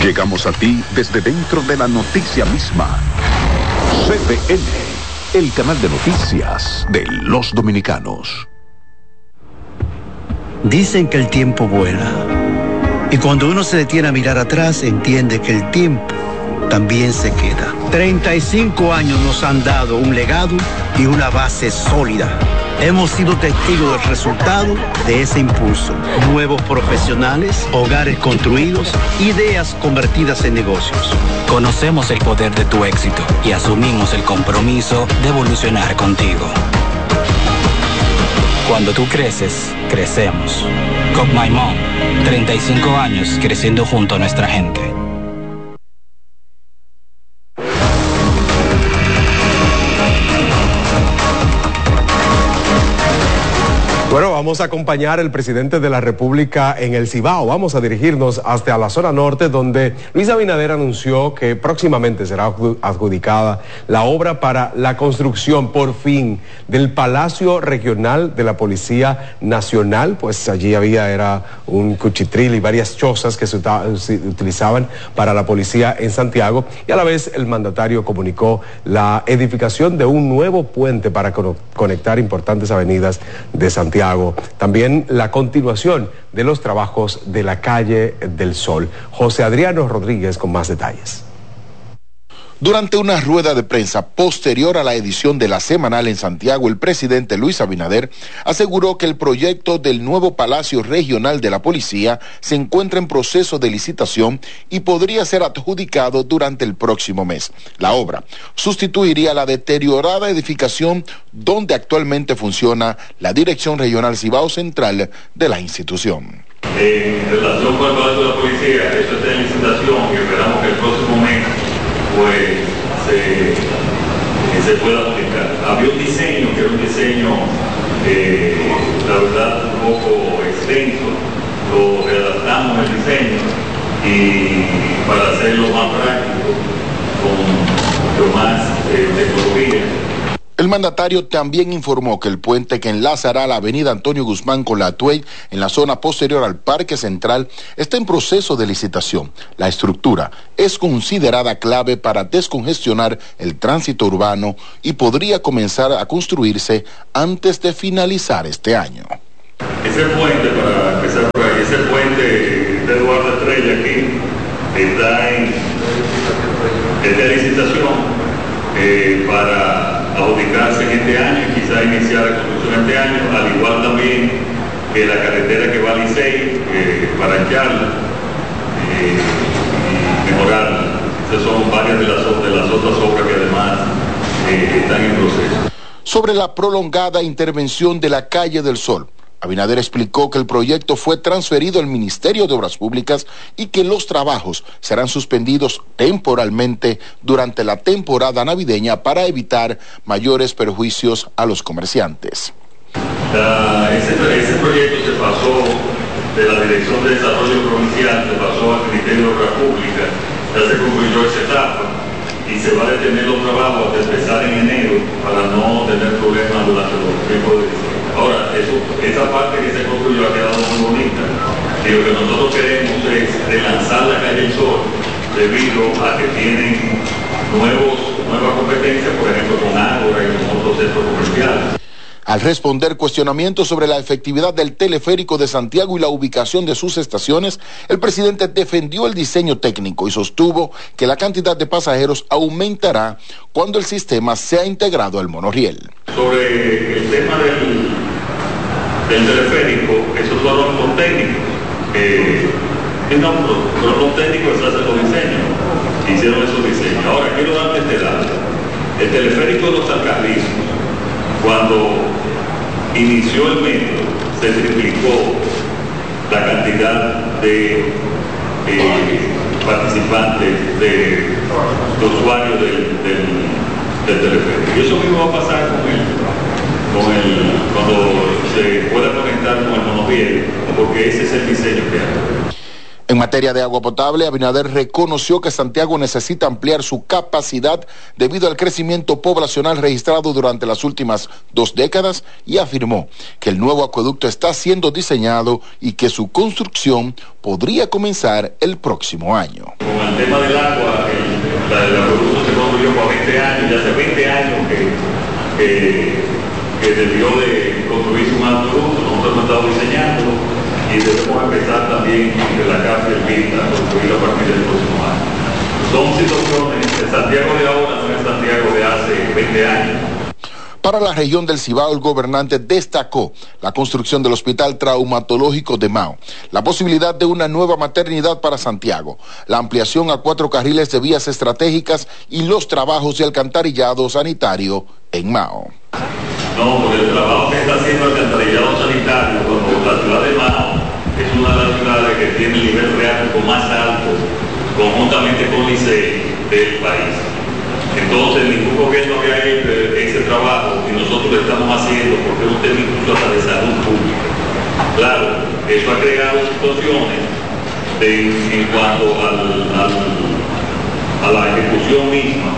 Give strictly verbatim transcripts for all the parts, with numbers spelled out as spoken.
Llegamos a ti desde dentro de la noticia misma. C T N, el canal de noticias de los dominicanos. Dicen que el tiempo vuela. Y cuando uno se detiene a mirar atrás, entiende que el tiempo también se queda. treinta y cinco años nos han dado un legado y una base sólida. Hemos sido testigos del resultado de ese impulso. Nuevos profesionales, hogares construidos, ideas convertidas en negocios. Conocemos el poder de tu éxito y asumimos el compromiso de evolucionar contigo. Cuando tú creces, crecemos. Con My Mom, treinta y cinco años creciendo junto a nuestra gente. Bueno, vamos a acompañar al presidente de la República en el Cibao. Vamos a dirigirnos hasta la zona norte, donde Luis Abinader anunció que próximamente será adjudicada la obra para la construcción, por fin, del Palacio Regional de la Policía Nacional. Pues allí había, era un cuchitril y varias chozas que se, se utilizaban para la policía en Santiago. Y a la vez el mandatario comunicó la edificación de un nuevo puente para conectar importantes avenidas de Santiago. También la continuación de los trabajos de la calle del Sol. José Adriano Rodríguez con más detalles. Durante una rueda de prensa posterior a la edición de la semanal en Santiago, el presidente Luis Abinader aseguró que el proyecto del nuevo Palacio Regional de la Policía se encuentra en proceso de licitación y podría ser adjudicado durante el próximo mes. La obra sustituiría la deteriorada edificación donde actualmente funciona la Dirección Regional Cibao Central de la institución. En relación con el Palacio de la Policía, eso está en licitación y esperamos que el próximo mes pues se, se pueda aplicar. Había un diseño que era un diseño, eh, la verdad, un poco extenso, lo readaptamos el diseño y para hacerlo más práctico, con lo más eh, tecnología. El mandatario también informó que el puente que enlazará la avenida Antonio Guzmán con la Atuey en la zona posterior al Parque Central está en proceso de licitación. La estructura es considerada clave para descongestionar el tránsito urbano y podría comenzar a construirse antes de finalizar este año. Ese puente, para empezar por ahí, ese puente de Eduardo Estrella aquí está en, está en licitación eh, para adjudicarse en este año y quizá iniciar la construcción este año, al igual también que la carretera que va a Licey eh, para ancharla eh, y mejorarla. Esas son varias de las, de las otras obras que además eh, están en proceso. Sobre la prolongada intervención de la Calle del Sol, Abinader explicó que el proyecto fue transferido al Ministerio de Obras Públicas y que los trabajos serán suspendidos temporalmente durante la temporada navideña para evitar mayores perjuicios a los comerciantes. Uh, ese, ese proyecto se pasó de la Dirección de Desarrollo Provincial, se pasó al Ministerio de Obras Públicas, ya se concluyó esa etapa y se va a detener los trabajos hasta empezar en enero para no tener problemas durante los tiempos de diciembre. Ahora, eso, esa parte que se construyó ha quedado muy bonita y lo que nosotros queremos es relanzar la Calle del Sol debido a que tienen nuevos, nuevas competencias, por ejemplo con Ágora y con otros centros comerciales. Al responder cuestionamientos sobre la efectividad del teleférico de Santiago y la ubicación de sus estaciones, el presidente defendió el diseño técnico y sostuvo que la cantidad de pasajeros aumentará cuando el sistema sea integrado al monorriel. Sobre el tema del, del teleférico, esos son los técnicos. Eh, no, son los técnicos que hacen los diseños, hicieron esos diseños. Ahora, quiero darte este dato. El teleférico de los Alcarrizos, cuando inició el metro, se triplicó la cantidad de eh, participantes, de, de usuarios del, del, del teleférico. Y eso mismo va a pasar con él, con el, cuando se pueda conectar con el monorriel, porque ese es el diseño que hay. En materia de agua potable, Abinader reconoció que Santiago necesita ampliar su capacidad debido al crecimiento poblacional registrado durante las últimas dos décadas y afirmó que el nuevo acueducto está siendo diseñado y que su construcción podría comenzar el próximo año. Con el tema del agua, el, el acueducto se construyó por veinte años, ya hace veinte años que, que, que debió de construirse un acueducto, nosotros hemos estado diseñándolo. Y debemos empezar también de la casa del Vista a construir a partir del próximo año. Son situaciones, el Santiago de ahora no es Santiago de hace veinte años. Para la región del Cibao, el gobernante destacó la construcción del Hospital Traumatológico de Mao, la posibilidad de una nueva maternidad para Santiago, la ampliación a cuatro carriles de vías estratégicas y los trabajos de alcantarillado sanitario en Mao. No, porque el trabajo que está haciendo el alcantarillado sanitario, cuando la ciudad de Mao es una de las ciudades que tiene el nivel freático más alto, conjuntamente con Licey, del país. Entonces, ningún gobierno había hecho ese trabajo y nosotros lo estamos haciendo porque es un tema incluso hasta de salud pública. Claro, eso ha creado situaciones de, en cuanto al, al, a la ejecución misma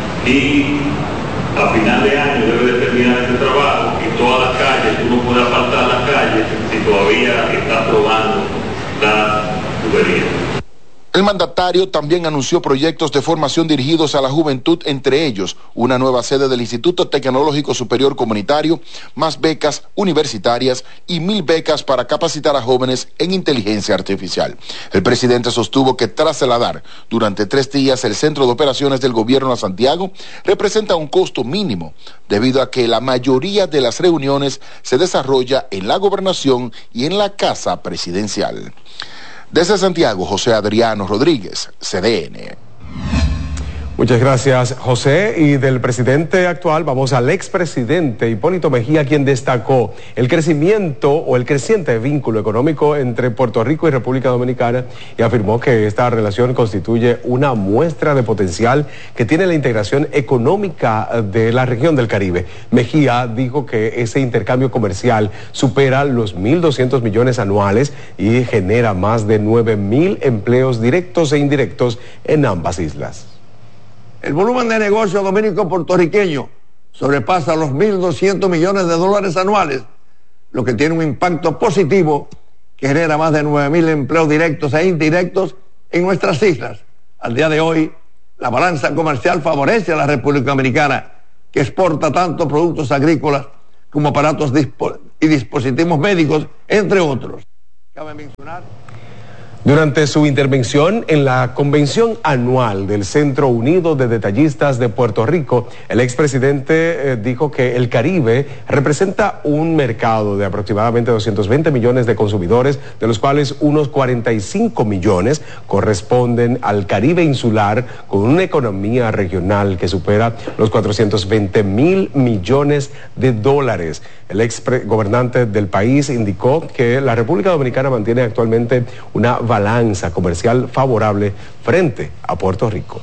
y a final de año debe de terminar este trabajo y todas las calles, tú no puedes apartar las calles si todavía está probando la tubería. El mandatario también anunció proyectos de formación dirigidos a la juventud, entre ellos una nueva sede del Instituto Tecnológico Superior Comunitario, más becas universitarias y mil becas para capacitar a jóvenes en inteligencia artificial. El presidente sostuvo que trasladar durante tres días el centro de operaciones del gobierno a Santiago representa un costo mínimo, debido a que la mayoría de las reuniones se desarrolla en la gobernación y en la casa presidencial. Desde Santiago, José Adriano Rodríguez, C D N. Muchas gracias, José. Y del presidente actual vamos al expresidente Hipólito Mejía, quien destacó el crecimiento o el creciente vínculo económico entre Puerto Rico y República Dominicana y afirmó que esta relación constituye una muestra de potencial que tiene la integración económica de la región del Caribe. Mejía dijo que ese intercambio comercial supera los mil doscientos millones anuales y genera más de nueve mil empleos directos e indirectos en ambas islas. El volumen de negocio dominico-puertorriqueño sobrepasa los mil doscientos millones de dólares anuales, lo que tiene un impacto positivo que genera más de nueve mil empleos directos e indirectos en nuestras islas. Al día de hoy, la balanza comercial favorece a la República Dominicana, que exporta tanto productos agrícolas como aparatos dispo- y dispositivos médicos, entre otros. Cabe mencionar... Durante su intervención en la convención anual del Centro Unido de Detallistas de Puerto Rico, el expresidente eh, dijo que el Caribe representa un mercado de aproximadamente doscientos veinte millones de consumidores, de los cuales unos cuarenta y cinco millones corresponden al Caribe insular, con una economía regional que supera los cuatrocientos veinte mil millones de dólares. El ex gobernante del país indicó que la República Dominicana mantiene actualmente una balanza comercial favorable frente a Puerto Rico.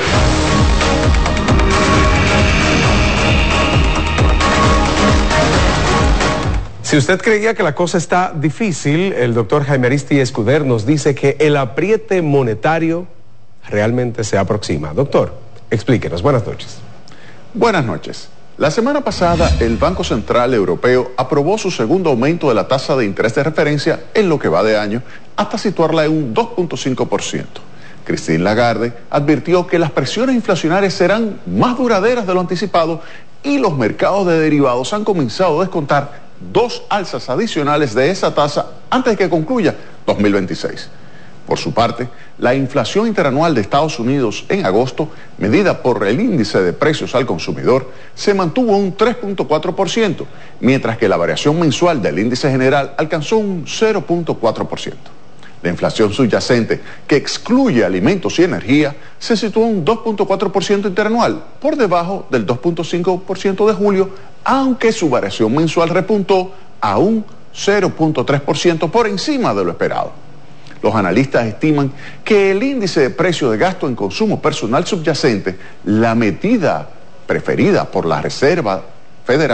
Si usted creía que la cosa está difícil, el doctor Jaime Aristi Escuder nos dice que el apriete monetario realmente se aproxima. Doctor, explíquenos. Buenas noches. Buenas noches. La semana pasada, el Banco Central Europeo aprobó su segundo aumento de la tasa de interés de referencia en lo que va de año, hasta situarla en un dos punto cinco por ciento. Christine Lagarde advirtió que las presiones inflacionarias serán más duraderas de lo anticipado y los mercados de derivados han comenzado a descontar dos alzas adicionales de esa tasa antes de que concluya dos mil veintiséis. Por su parte, la inflación interanual de Estados Unidos en agosto, medida por el índice de precios al consumidor, se mantuvo en un tres punto cuatro por ciento, mientras que la variación mensual del índice general alcanzó un cero punto cuatro por ciento. La inflación subyacente, que excluye alimentos y energía, se situó en un dos punto cuatro por ciento interanual, por debajo del dos punto cinco por ciento de julio, aunque su variación mensual repuntó a un cero punto tres por ciento por encima de lo esperado. Los analistas estiman que el índice de precio de gasto en consumo personal subyacente, la medida preferida por la Reserva Federal,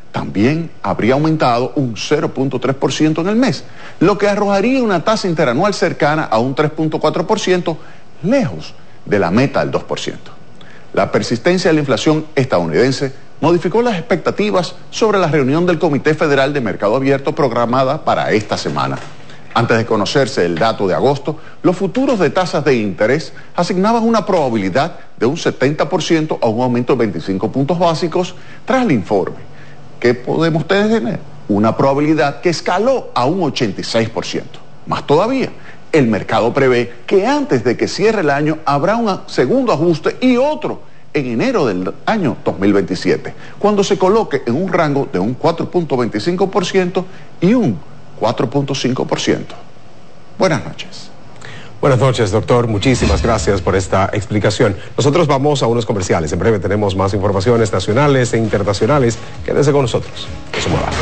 también habría aumentado un cero punto tres por ciento en el mes, lo que arrojaría una tasa interanual cercana a un tres punto cuatro por ciento, lejos de la meta del dos por ciento. La persistencia de la inflación estadounidense modificó las expectativas sobre la reunión del Comité Federal de Mercado Abierto programada para esta semana. Antes de conocerse el dato de agosto, los futuros de tasas de interés asignaban una probabilidad de un setenta por ciento a un aumento de veinticinco puntos básicos tras el informe. ¿Qué podemos tener? Una probabilidad que escaló a un ochenta y seis por ciento. Más todavía, el mercado prevé que antes de que cierre el año habrá un segundo ajuste y otro en enero del año dos mil veintisiete, cuando se coloque en un rango de un cuatro punto veinticinco por ciento y un cuatro punto cinco por ciento. Buenas noches. Buenas noches, doctor. Muchísimas gracias por esta explicación. Nosotros vamos a unos comerciales. En breve tenemos más informaciones nacionales e internacionales. Quédese con nosotros. No se mueva.